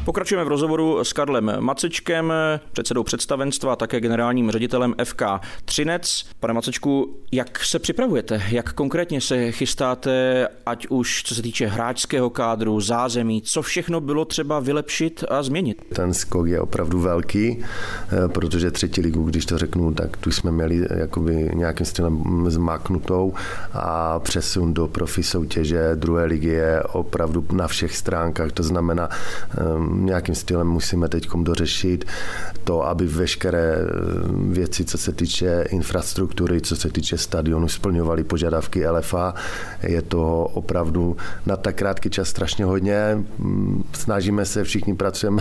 Pokračujeme v rozhovoru s Karlem Macečkem, předsedou představenstva a také generálním ředitelem FK Třinec. Pane Macečku, jak se připravujete? Jak konkrétně se chystáte, ať už co se týče hráčského kádru, zázemí, co všechno bylo třeba vylepšit a změnit? Ten skok je opravdu velký, protože třetí ligu, když to řeknu, tak tu jsme měli jakoby nějakým stylem zmáknutou a přesun do profi soutěže druhé ligy je opravdu na všech stránkách. To znamená, nějakým stylem musíme teď dořešit to, aby veškeré věci, co se týče infrastruktury, co se týče stadionu, splňovaly požadavky LFA. Je to opravdu na tak krátký čas strašně hodně. Snažíme se, všichni pracujeme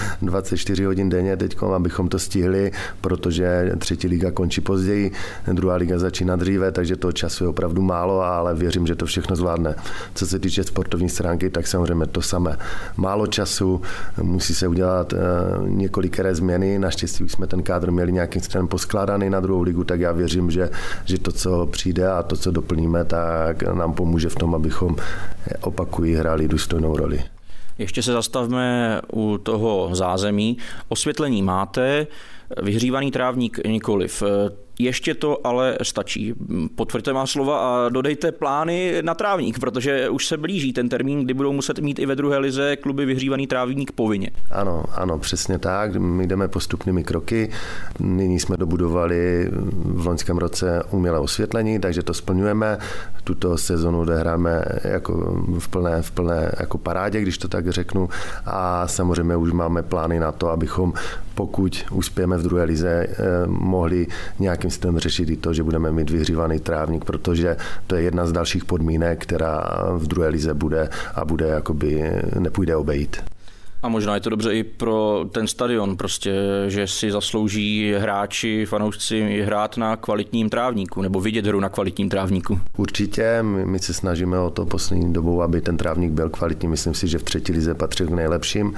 24 hodin denně teď, abychom to stihli, protože třetí liga končí později, druhá liga začíná dříve, takže toho času je opravdu málo, ale věřím, že to všechno zvládne. Co se týče sportovní stránky, tak samozřejmě to samé. Málo času, musí se udělat několikeré změny. Naštěstí už jsme ten kádr měli nějakým stylem poskládaný na druhou ligu, tak já věřím, že to, co přijde a to, co doplníme, tak nám pomůže v tom, abychom, opakují, hráli důstojnou roli. Ještě se zastavme u toho zázemí. Osvětlení máte, vyhřívaný trávník nikoliv. Ještě to ale stačí. Potvrďte má slova a dodejte plány na trávník, protože už se blíží ten termín, kdy budou muset mít i ve druhé lize kluby vyhřívaný trávník povinně. Ano, přesně tak. My jdeme postupnými kroky. Nyní jsme dobudovali v loňském roce umělé osvětlení, takže to splňujeme. Tuto sezonu odehráme jako v plné jako parádě, když to tak řeknu. A samozřejmě už máme plány na to, abychom, pokud uspějeme v druhé lize, mohli nějakým stylem řešit i to, že budeme mít vyhřívaný trávník, protože to je jedna z dalších podmínek, která v druhé lize bude a bude jakoby nepůjde obejít. A možná je to dobře i pro ten stadion, prostě, že si zaslouží hráči, fanoušci hrát na kvalitním trávníku nebo vidět hru na kvalitním trávníku. Určitě, my se snažíme o to poslední dobou, aby ten trávník byl kvalitní. Myslím si, že v třetí lize patří k nejlepším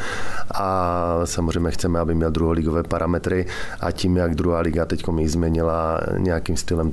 a samozřejmě chceme, aby měl druholigové parametry a tím, jak druhá liga teď změnila nějakým stylem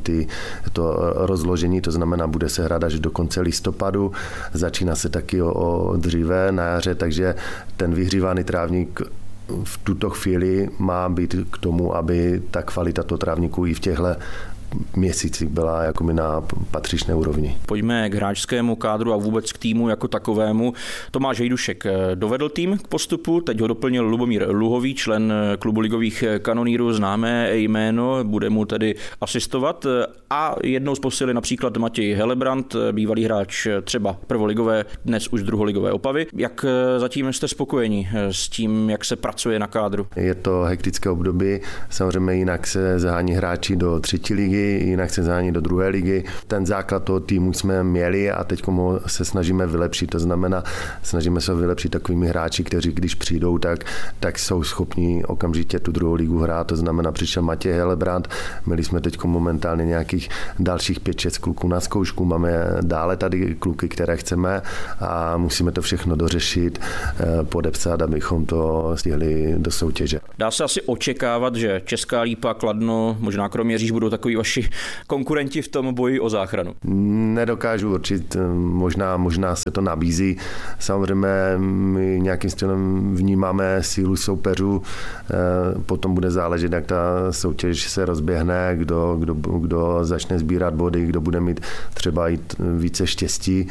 to rozložení, to znamená, bude se hrát až do konce listopadu, začíná se taky o dříve na jaře, takže ten vyhřívaný trávník v tuto chvíli má být k tomu, aby ta kvalita toho trávníku i v těchto měsících byla jakoby na patřičné úrovni. Pojďme k hráčskému kádru a vůbec k týmu jako takovému. Tomáš Hejdušek dovedl tým k postupu, teď ho doplnil Lubomír Luhový, člen klubu ligových kanonýrů, známé jméno, bude mu tedy asistovat a jednou z posily například Matěj Helebrant, bývalý hráč třeba prvoligové, dnes už druholigové Opavy. Jak zatím jste spokojeni s tím, jak se pracuje na kádru? Je to hektické období, samozřejmě jinak se zahání hráči do třetí ligy, jinak se zahání do druhé ligy. Ten základ toho týmu jsme měli a teď se snažíme vylepšit. To znamená, snažíme se vylepšit takovými hráči, kteří když přijdou, tak jsou schopni okamžitě tu druhou ligu hrát. To znamená, přišel Matěj Helebrant, měli jsme teď momentálně nějakých dalších 5-6 kluků na zkoušku, máme dále tady kluky, které chceme a musíme to všechno dořešit, podepsat, abychom to stihli do soutěže. Dá se asi očekávat, že Česká Lípa, Kladno, možná Kroměříž budou takový vaši konkurenti v tom boji o záchranu? Nedokážu určit, možná se to nabízí. Samozřejmě my nějakým stylem vnímáme sílu soupeřů, potom bude záležet, jak ta soutěž se rozběhne, kdo začne sbírat body, kdo bude mít třeba i více štěstí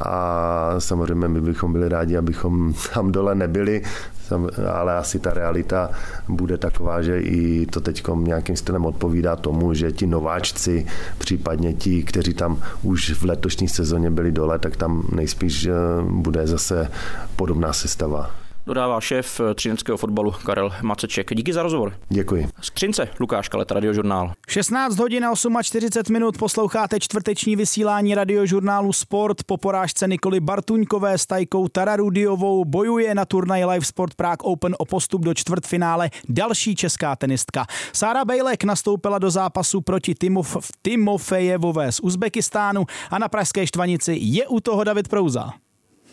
a samozřejmě my bychom byli rádi, abychom tam dole nebyli, ale asi ta realita bude taková, že i to teď nějakým stylem odpovídá tomu, že ti nováčci, případně ti, kteří tam už v letošní sezóně byli dole, tak tam nejspíš bude zase podobná sestava. Dodává šéf třineckého fotbalu Karel Maceček. Díky za rozhovor. Děkuji. Z Třince Lukáš Kalet, Radiožurnál. 16 hodin a 48 minut posloucháte čtvrteční vysílání Radiožurnálu Sport. Po porážce Nikoly Bartuňkové s Tajkou Tararudiovou bojuje na turnaji Live Sport Prague Open o postup do čtvrtfinále další česká tenistka. Sára Bejlek nastoupila do zápasu proti Timofejevové z Uzbekistánu a na pražské Štvanici je u toho David Prouza.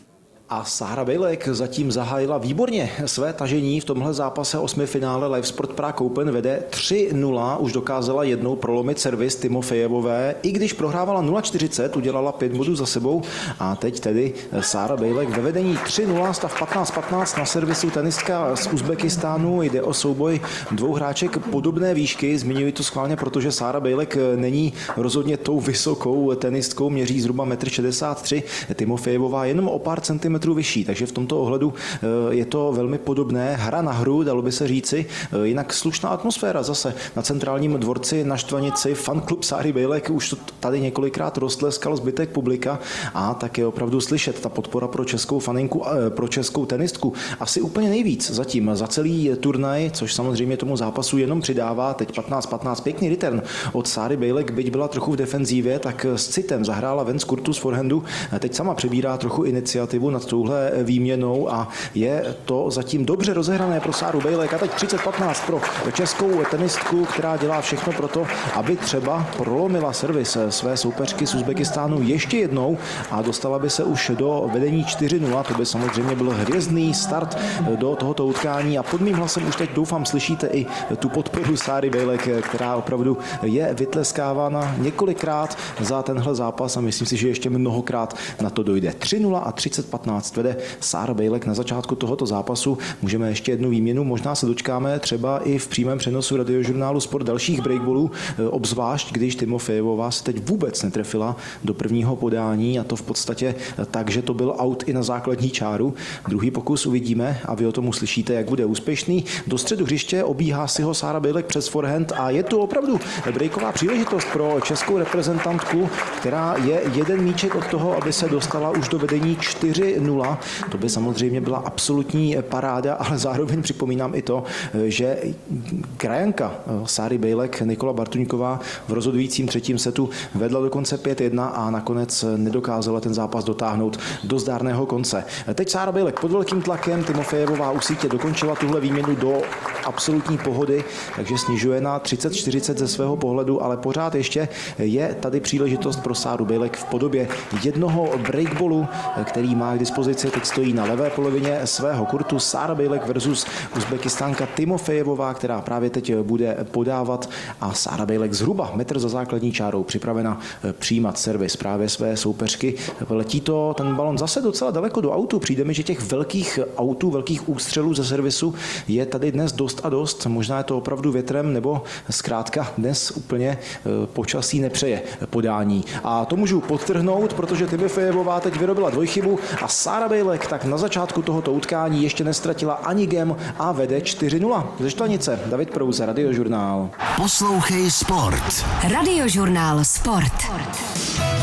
A Sára Bejlek zatím zahájila výborně své tažení v tomhle zápase 8. finále Live Sport Prague Open, vede 3-0, už dokázala jednou prolomit servis Timofejevové, i když prohrávala 0-40, udělala 5 bodů za sebou a teď tedy Sára Bejlek ve vedení 3-0, stav 15-15 na servisu tenistka z Uzbekistánu, jde o souboj dvou hráček podobné výšky, zmiňuji to schválně, protože Sára Bejlek není rozhodně tou vysokou tenistkou, měří zhruba 1,63 m, Timofejevová jenom o pár centimetrů vyšší, takže v tomto ohledu je to velmi podobné, hra na hru, dalo by se říci, jinak slušná atmosféra zase na centrálním dvorci na Štvanici, fanklub Sáry Bejlek už to tady několikrát roztleskal zbytek publika a tak je opravdu slyšet ta podpora pro českou faninku, pro českou tenistku. Asi úplně nejvíc zatím za celý turnaj, což samozřejmě tomu zápasu jenom přidává, teď 15-15, pěkný return od Sáry Bejlek, byť byla trochu v defenzívě, tak s citem zahrála ven z kurtu z forehandu, teď sama přebírá trochu iniciativu nad touhle výměnou a je to zatím dobře rozehrané pro Sáru Bejlek a teď 30-15 pro českou tenistku, která dělá všechno pro to, aby třeba prolomila servis své soupeřky z Uzbekistánu ještě jednou a dostala by se už do vedení 4-0, to by samozřejmě byl hvězdný start do tohoto utkání a pod mým hlasem už teď doufám slyšíte i tu podporu Sáry Bejlek, která opravdu je vytleskávána několikrát za tenhle zápas a myslím si, že ještě mnohokrát na to dojde. 3-0 a 30-15 vede Sára Bejlek na začátku tohoto zápasu. Můžeme ještě jednu výměnu, možná se dočkáme třeba i v přímém přenosu Radiožurnálu Sport dalších breakballů, obzvlášť když Timofejevová se teď vůbec netrefila do prvního podání a to v podstatě tak, že to byl out i na základní čáru. Druhý pokus uvidíme a vy o tom uslyšíte, jak bude úspěšný. Do středu hřiště obíhá si ho Sára Bejlek přes forehand a je to opravdu breaková příležitost pro českou reprezentantku, která je jeden míček od toho, aby se dostala už do vedení 4-0. To by samozřejmě byla absolutní paráda, ale zároveň připomínám i to, že krajanka Sáry Bejlek, Nikola Bartuňková, v rozhodujícím třetím setu vedla dokonce 5-1 a nakonec nedokázala ten zápas dotáhnout do zdárného konce. Teď Sára Bejlek pod velkým tlakem, Timofejevová u sítě dokončila tuhle výměnu do absolutní pohody, takže snižuje na 30-40 ze svého pohledu, ale pořád ještě je tady příležitost pro Sáru Bejlek v podobě jednoho breakballu, který má k dispozici, teď stojí na levé polovině svého kurtu. Sára Bejlek versus Uzbekistánka Timofejevová, která právě teď bude podávat a Sára Bejlek zhruba metr za základní čárou připravena přijímat servis právě své soupeřky. Letí to ten balon zase docela daleko do autu. Přijde mi, že těch velkých autů, velkých ústřelů ze servisu je tady dnes dost a dost. Možná je to opravdu větrem nebo zkrátka dnes úplně počasí nepřeje podání. A to můžu podtrhnout, protože Timofejevová teď vyrobila dvojchybu a Sára Bejlek tak na začátku tohoto utkání ještě nestratila ani gem a vede 4-0. Ze Štvanice David Prouza, Radiožurnál. Poslouchej Sport. Radiožurnál Sport.